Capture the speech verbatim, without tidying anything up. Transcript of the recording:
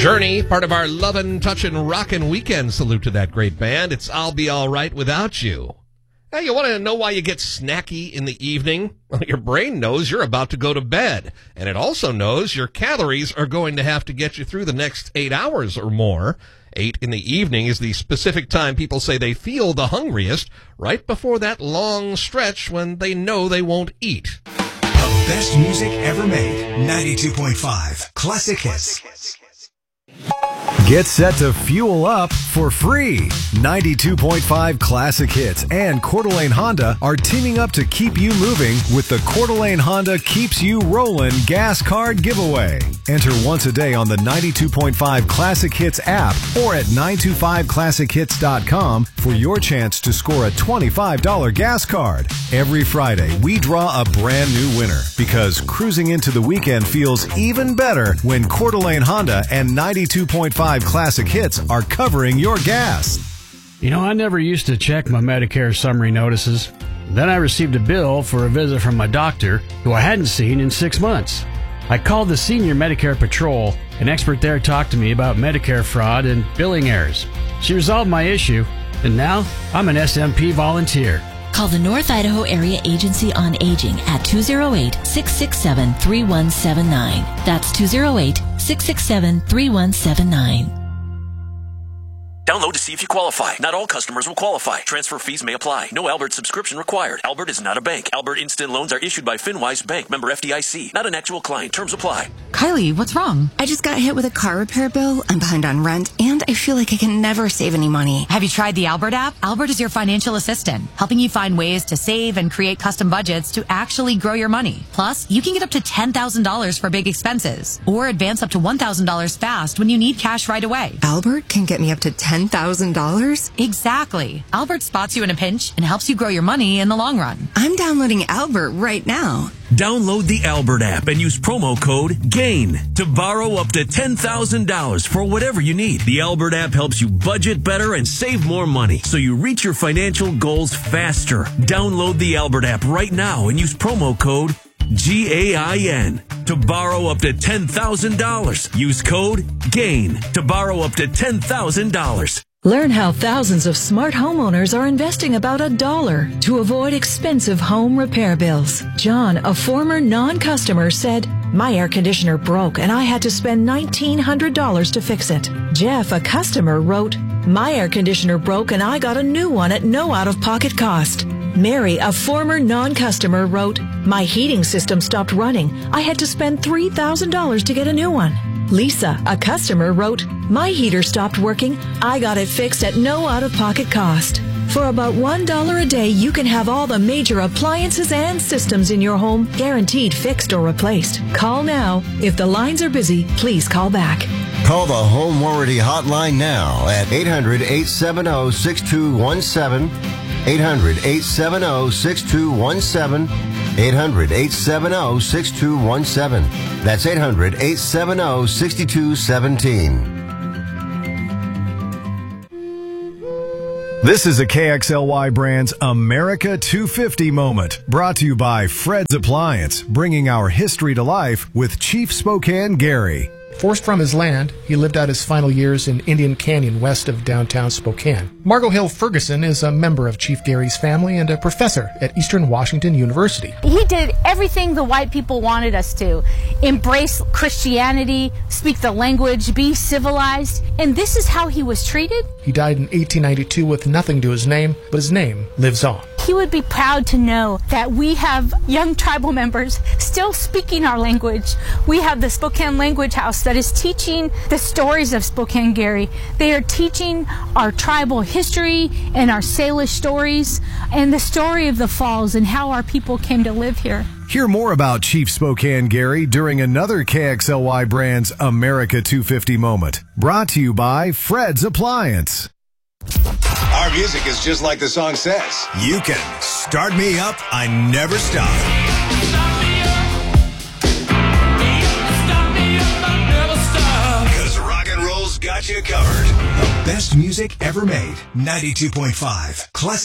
Journey, part of our lovin', touchin', rockin' weekend. Salute to that great band. It's I'll Be All Right Without You. Now, you want to know why you get snacky in the evening? Well, your brain knows you're about to go to bed, and it also knows your calories are going to have to get you through the next eight hours or more. Eight in the evening is the specific time people say they feel the hungriest, right before that long stretch when they know they won't eat. The best music ever made. ninety-two point five Classic Hits. Get set to fuel up for free. ninety-two point five Classic Hits and Coeur d'Alene Honda are teaming up to keep you moving with the Coeur d'Alene Honda Keeps You Rollin' gas card giveaway. Enter once a day on the ninety-two point five Classic Hits app or at nine two five classic hits dot com for your chance to score a twenty-five dollars gas card. Every Friday, we draw a brand new winner because cruising into the weekend feels even better when Coeur d'Alene Honda and ninety-two point five Classic Hits are covering your gas. You know, I never used to check my Medicare summary notices. Then I received a bill for a visit from my doctor, who I hadn't seen in six months. I called the Senior Medicare Patrol. An expert there talked to me about Medicare fraud and billing errors. She resolved my issue, and now I'm an S M P volunteer. Call the North Idaho Area Agency on Aging at two oh eight, six six seven, three one seven nine. That's two oh eight, six six seven, three one seven nine. Download to see if you qualify. Not all customers will qualify. Transfer fees may apply. No Albert subscription required. Albert is not a bank. Albert Instant Loans are issued by FinWise Bank, member F D I C. Not an actual client. Terms apply. Kylie, what's wrong? I just got hit with a car repair bill. I'm behind on rent, and I feel like I can never save any money. Have you tried the Albert app? Albert is your financial assistant, helping you find ways to save and create custom budgets to actually grow your money. Plus, you can get up to ten thousand dollars for big expenses, or advance up to one thousand dollars fast when you need cash right away. Albert can get me up to ten thousand dollars? Exactly. Albert spots you in a pinch and helps you grow your money in the long run. I'm downloading Albert right now. Download the Albert app and use promo code GAIN to borrow up to ten thousand dollars for whatever you need. The Albert app helps you budget better and save more money so you reach your financial goals faster. Download the Albert app right now and use promo code G A I N to borrow up to ten thousand dollars. Use code GAIN to borrow up to ten thousand dollars. Learn how thousands of smart homeowners are investing about a dollar to avoid expensive home repair bills. John, a former non-customer, said, "My air conditioner broke and I had to spend nineteen hundred dollars to fix it." Jeff, a customer, wrote, "My air conditioner broke and I got a new one at no out-of-pocket cost." Mary, a former non-customer, wrote, "My heating system stopped running. I had to spend three thousand dollars to get a new one." Lisa, a customer, wrote, "My heater stopped working. I got it fixed at no out-of-pocket cost." For about one dollar a day, you can have all the major appliances and systems in your home guaranteed fixed or replaced. Call now. If the lines are busy, please call back. Call the Home Warranty Hotline now at eight hundred, eight seven zero, six two one seven. eight hundred, eight seven zero, six two one seven. eight hundred, eight seven zero, six two one seven. That's eight hundred, eight seven zero, six two one seven. This is a K X L Y Brands America two fifty moment, brought to you by Fred's Appliance, bringing our history to life with Chief Spokane Gary. Forced from his land, he lived out his final years in Indian Canyon west of downtown Spokane. Margot Hill Ferguson is a member of Chief Gary's family and a professor at Eastern Washington University. He did everything the white people wanted us to. Embrace Christianity, speak the language, be civilized, and this is how he was treated? He died in eighteen ninety-two with nothing to his name, but his name lives on. He would be proud to know that we have young tribal members still speaking our language. We have the Spokane Language House that is teaching the stories of Spokane Gary. They are teaching our tribal history and our Salish stories and the story of the falls and how our people came to live here. Hear more about Chief Spokane Gary during another K X L Y Brands America two fifty moment, brought to you by Fred's Appliance. Our music is just like the song says. You can start me up, I never stop. Because rock and roll's got you covered. The best music ever made. ninety-two point five Classic.